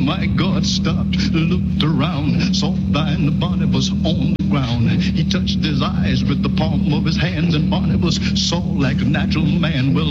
my God, stopped, looked around, saw blind Barnabas on the ground. He touched his eyes with the palm of his hands, and Barnabas saw like a natural man. Well,